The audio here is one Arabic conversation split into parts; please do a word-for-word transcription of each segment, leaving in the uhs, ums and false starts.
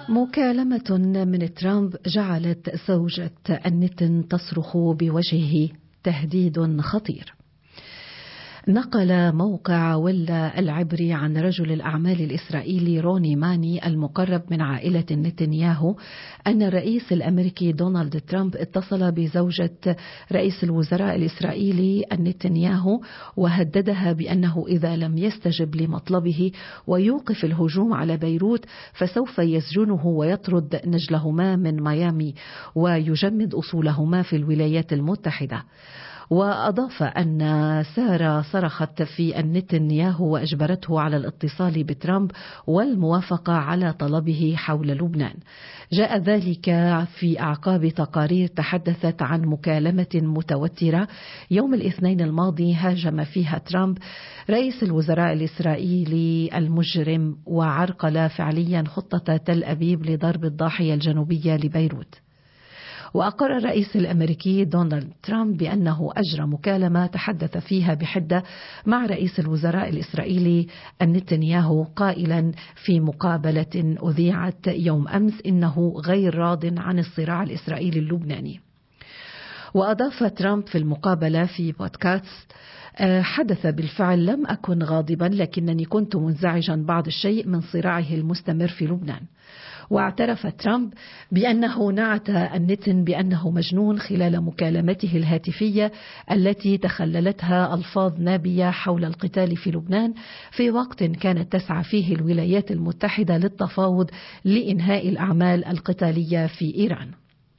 مكالمة من ترامب جعلت زوجة النتن تصرخ بوجهه تهديد خطير. نقل موقع ولا العبري عن رجل الأعمال الإسرائيلي روني ماني المقرب من عائلة نتنياهو أن الرئيس الأمريكي دونالد ترامب اتصل بزوجة رئيس الوزراء الإسرائيلي نتنياهو وهددها بأنه إذا لم يستجب لمطلبه ويوقف الهجوم على بيروت فسوف يسجنه ويطرد نجلهما من ميامي ويجمد أصولهما في الولايات المتحدة. وأضاف أن سارة صرخت في نتنياهو وأجبرته على الاتصال بترامب والموافقة على طلبه حول لبنان. جاء ذلك في أعقاب تقارير تحدثت عن مكالمة متوترة يوم الاثنين الماضي هاجم فيها ترامب رئيس الوزراء الإسرائيلي المجرم وعرقل فعليا خطة تل أبيب لضرب الضاحية الجنوبية لبيروت. وأقر الرئيس الأمريكي دونالد ترامب بأنه أجرى مكالمة تحدث فيها بحدة مع رئيس الوزراء الإسرائيلي نتنياهو قائلا في مقابلة أذيعت يوم أمس إنه غير راض عن الصراع الإسرائيلي اللبناني. وأضاف ترامب في المقابلة في بودكاست: حدث بالفعل، لم أكن غاضبا لكنني كنت منزعجا بعض الشيء من صراعه المستمر في لبنان. واعترف ترامب بأنه نعت النتن بأنه مجنون خلال مكالمته الهاتفية التي تخللتها ألفاظ نابية حول القتال في لبنان في وقت كانت تسعى فيه الولايات المتحدة للتفاوض لإنهاء الأعمال القتالية في إيران.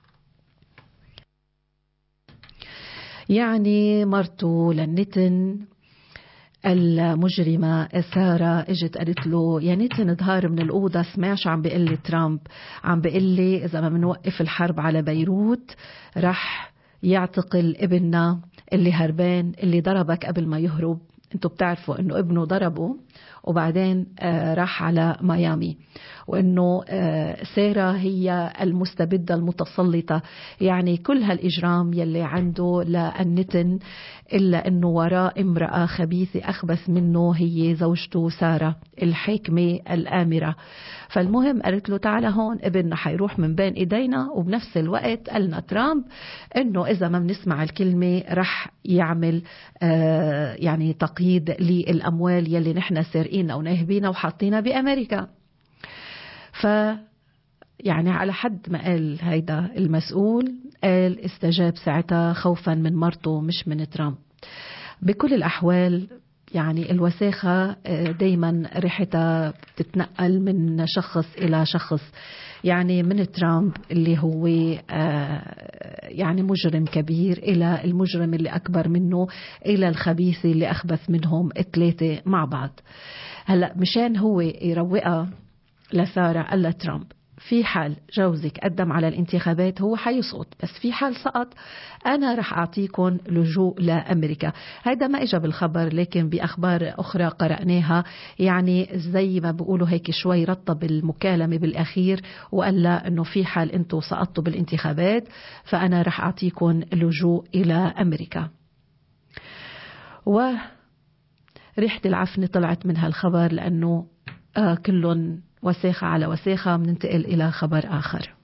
يعني مرته للنتن المجرمة سارة اجت قالت له: يا نتن ظهر من الأوضة، سمعش عم بيقول لي ترامب عم بيقول لي إذا ما بنوقف الحرب على بيروت رح يعتقل ابننا اللي هربان اللي ضربك قبل ما يهرب. انتوا بتعرفوا انه ابنه ضربه وبعدين آه راح على ميامي، وانه آه سارة هي المستبدة المتسلطة. يعني كل هالإجرام يلي عنده للنتن إلا أنه وراء امرأة خبيثة أخبث منه هي زوجته سارة الحاكمة الآمرة. فالمهم قالت له: تعال هون، ابننا حيروح من بين إيدينا. وبنفس الوقت قالنا ترامب أنه إذا ما بنسمع الكلمة رح يعمل آه يعني تقييد للأموال يلي نحن سارقين أو ناهبينها وحاطينها بأمريكا. ف يعني على حد ما قال هيدا المسؤول، قال استجاب ساعتها خوفا من مرته مش من ترامب. بكل الأحوال يعني الوساخة دايما ريحتها بتتنقل من شخص إلى شخص. يعني من ترامب اللي هو يعني مجرم كبير إلى المجرم اللي أكبر منه إلى الخبيث اللي أخبث منهم الثلاثة مع بعض. هلأ مشان هو يروقها لسارة قال لترامب: في حال جوزك قدم على الانتخابات هو حيسقط، بس في حال سقط أنا رح أعطيكم لجوء لأمريكا. هذا ما إجا بالخبر، لكن بأخبار أخرى قرأناها يعني زي ما بيقولوا هيك شوي رطب المكالمة بالأخير وقال لا أنه في حال أنتوا سقطتوا بالانتخابات فأنا رح أعطيكم لجوء إلى أمريكا. وريحة العفن طلعت من هالخبر لأنه آه كلهم وساخة على وساخة. بننتقل إلى خبر آخر.